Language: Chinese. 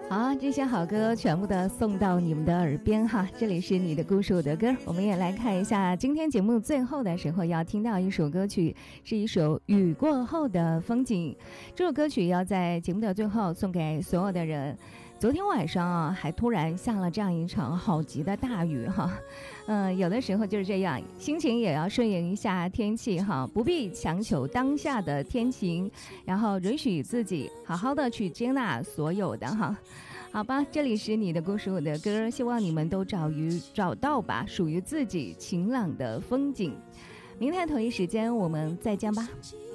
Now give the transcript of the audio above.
好，这些好歌全部的送到你们的耳边哈，这里是你的故事我的歌。我们也来看一下今天节目最后的时候要听到一首歌曲，是一首雨过后的风景。这首歌曲要在节目的最后送给所有的人。昨天晚上啊，还突然下了这样一场好急的大雨哈。有的时候就是这样，心情也要顺应一下天气哈，不必强求当下的天晴，然后允许自己好好的去接纳所有的哈。好吧，这里是你的故事我的歌，希望你们都找到吧属于自己晴朗的风景。明天同一时间我们再见吧。